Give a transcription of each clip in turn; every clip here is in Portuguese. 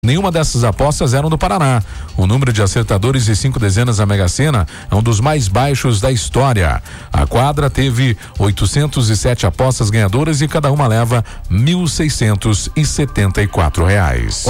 Nenhuma dessas apostas eram do Paraná. O número de acertadores e 5 dezenas da Mega Sena é um dos mais baixos da história. A quadra teve 807 apostas ganhadoras e cada uma leva R$1.674.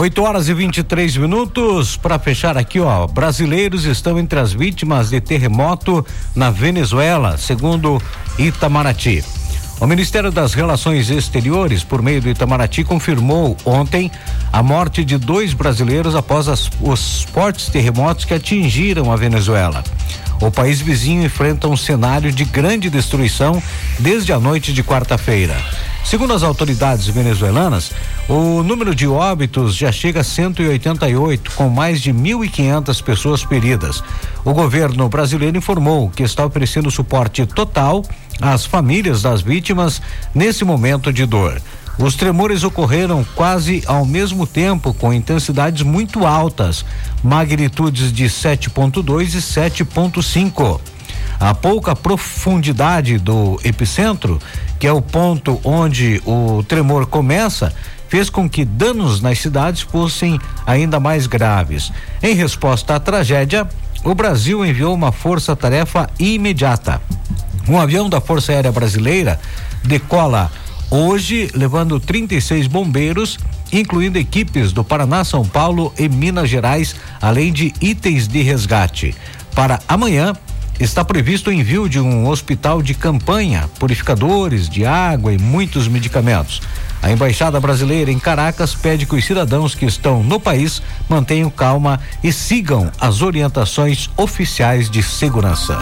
8h23. Para fechar aqui, brasileiros estão entre as vítimas de terremoto na Venezuela, segundo Itamaraty. O Ministério das Relações Exteriores, por meio do Itamaraty, confirmou ontem a morte de 2 brasileiros após os fortes terremotos que atingiram a Venezuela. O país vizinho enfrenta um cenário de grande destruição desde a noite de quarta-feira. Segundo as autoridades venezuelanas, o número de óbitos já chega a 188, com mais de 1.500 pessoas feridas. O governo brasileiro informou que está oferecendo suporte total às famílias das vítimas nesse momento de dor. Os tremores ocorreram quase ao mesmo tempo, com intensidades muito altas, magnitudes de 7.2 e 7.5. A pouca profundidade do epicentro, que é o ponto onde o tremor começa, fez com que danos nas cidades fossem ainda mais graves. Em resposta à tragédia, o Brasil enviou uma força-tarefa imediata. Um avião da Força Aérea Brasileira decola hoje, levando 36 bombeiros, incluindo equipes do Paraná, São Paulo e Minas Gerais, além de itens de resgate. Para amanhã, está previsto o envio de um hospital de campanha, purificadores de água e muitos medicamentos. A Embaixada Brasileira em Caracas pede que os cidadãos que estão no país mantenham calma e sigam as orientações oficiais de segurança.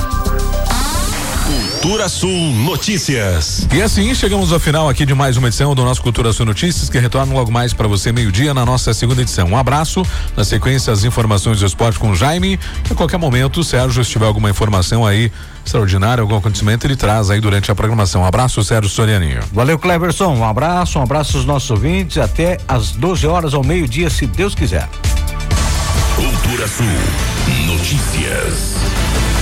Cultura Sul Notícias. E assim chegamos ao final aqui de mais uma edição do nosso Cultura Sul Notícias, que retorna logo mais para você meio-dia na nossa segunda edição. Um abraço, na sequência as informações do esporte com o Jaime, e a qualquer momento o Sérgio, se tiver alguma informação aí extraordinária, algum acontecimento, ele traz aí durante a programação. Um abraço, Sérgio Sorianinho. Valeu, Cleverson, um abraço aos nossos ouvintes, até às 12 horas ao meio-dia, se Deus quiser. Cultura Sul Notícias.